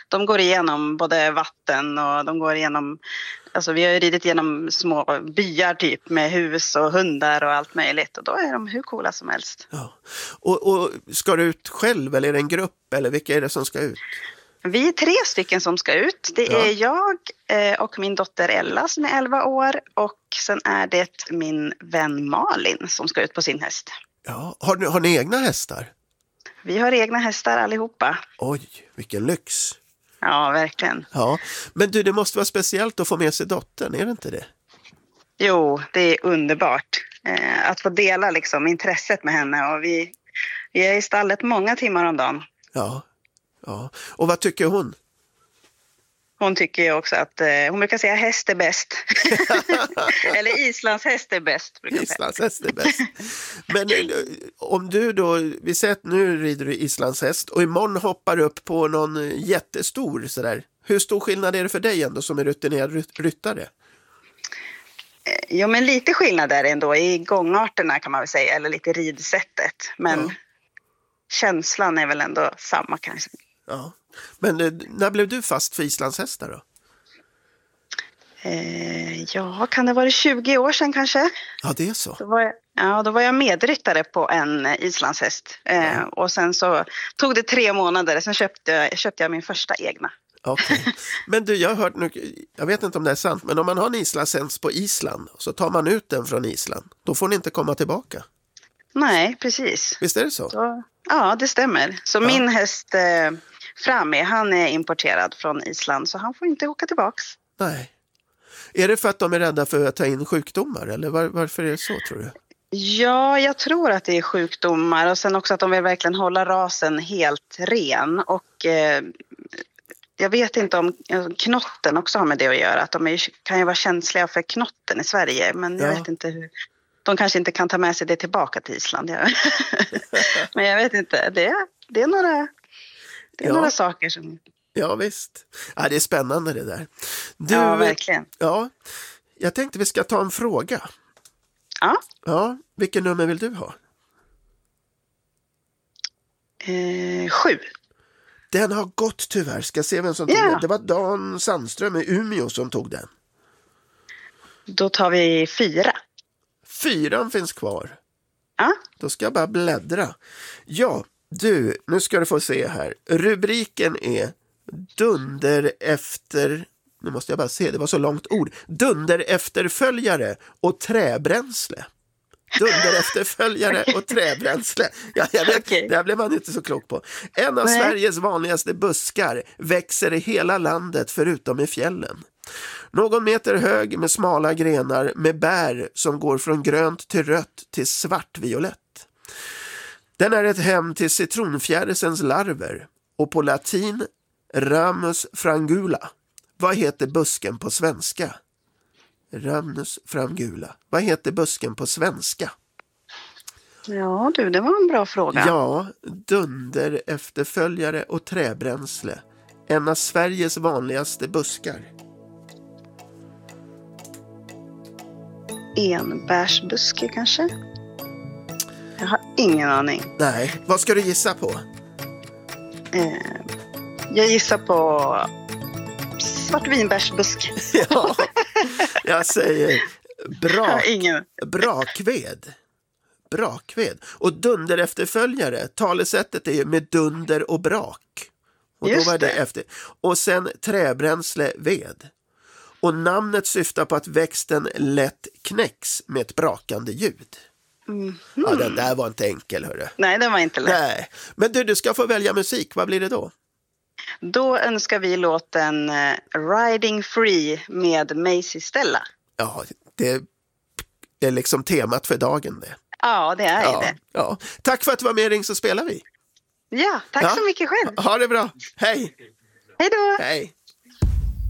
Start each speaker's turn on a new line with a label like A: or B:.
A: de går igenom både vatten och de går igenom, alltså vi har ju ridit igenom små byar typ med hus och hundar och allt möjligt och då är de hur coola som helst.
B: Ja. Och ska du ut själv eller är det en grupp eller vilka är det som ska ut?
A: Vi är 3 stycken som ska ut. Det är jag och min dotter Ella som är 11 år och sen är det min vän Malin som ska ut på sin häst.
B: Ja, har ni egna hästar?
A: Vi har egna hästar allihopa.
B: Oj, vilken lyx.
A: Ja, verkligen.
B: Ja, men du, det måste vara speciellt att få med sig dottern, är det inte det?
A: Jo, det är underbart att få dela liksom intresset med henne och vi är i stallet många timmar om dagen.
B: Ja. Och vad tycker hon?
A: Hon tycker ju också att hon brukar säga häst är bäst. Eller Islands häst är bäst.
B: Islands häst är bäst. Men om du då, vi säger att nu rider du Islands häst och imorgon hoppar upp på någon jättestor sådär. Hur stor skillnad är det för dig ändå som är rutinerad ryttare?
A: Ja, men lite skillnad är det ändå i gångarterna kan man väl säga. Eller lite ridsättet. Men känslan är väl ändå samma kanske.
B: Ja. Men när blev du fast för Islands hästar då?
A: Ja, kan det vara 20 år sedan kanske?
B: Ja, det är så.
A: Då var jag medryttare på en islandshäst. Och sen så tog det 3 månader, sen köpte jag min första egna.
B: Okej. Men du, jag har hört nu, jag vet inte om det är sant, men om man har en islandshäst på Island så tar man ut den från Island, då får ni inte komma tillbaka.
A: Nej, precis.
B: Visst är det så?
A: Ja, det stämmer. Så min häst Frami, han är importerad från Island så han får inte åka tillbaks.
B: Nej. Är det för att de är rädda för att ta in sjukdomar eller varför är det så tror du?
A: Ja, jag tror att det är sjukdomar och sen också att de vill verkligen hålla rasen helt ren och jag vet inte om knotten också har med det att göra. Att de kan ju vara känsliga för knotten i Sverige men jag vet inte hur. De kanske inte kan ta med sig det tillbaka till Island. Men jag vet inte, det är några saker som...
B: Ja, visst. Ja, det är spännande det där.
A: Ja, verkligen.
B: Ja, jag tänkte vi ska ta en fråga.
A: Ja.
B: Ja, vilken nummer vill du ha?
A: 7.
B: Den har gått tyvärr. Ska se vem som tog den. Det var Dan Sandström i Umeå som tog den.
A: Då tar vi 4.
B: 4 finns kvar.
A: Ja.
B: Då ska jag bara bläddra. Ja, du, nu ska du få se här. Rubriken är Dunder efter... Nu måste jag bara se, det var så långt ord. Dunder efterföljare och träbränsle. Dunder efterföljare och träbränsle. Ja, jag vet, det här blev man inte så klok på. En av Sveriges vanligaste buskar växer i hela landet förutom i fjällen. Någon meter hög med smala grenar med bär som går från grönt till rött till svartviolett. Den är ett hem till citronfjärilsens larver och på latin Ramus frangula. Vad heter busken på svenska? Ramus frangula. Vad heter busken på svenska?
A: Ja du, det var en bra fråga.
B: Ja, dunder, efterföljare och träbränsle. En av Sveriges vanligaste buskar.
A: Enbärsbuske kanske? Jag har ingen aning.
B: Nej, vad ska du gissa på?
A: Jag gissar på svartvinbärsbusk.
B: Ja, jag säger brakved. Brakved. Och dunder efterföljare. Talesättet är ju med dunder och brak. Och då var det efter. Och sen träbränsle ved. Och namnet syftar på att växten lätt knäcks med ett brakande ljud. Ja, den där var inte enkel, hörru.
A: Nej, den var inte lätt.
B: Nej. Men du ska få välja musik. Vad blir det då?
A: Då önskar vi låten Riding Free med Macy Stella.
B: Ja, det är liksom temat för dagen det.
A: Ja, det är det.
B: Ja. Tack för att du var med, Ring så spelar vi.
A: Ja, tack så mycket själv.
B: Ha det bra. Hej.
A: Hej då.
B: Hej.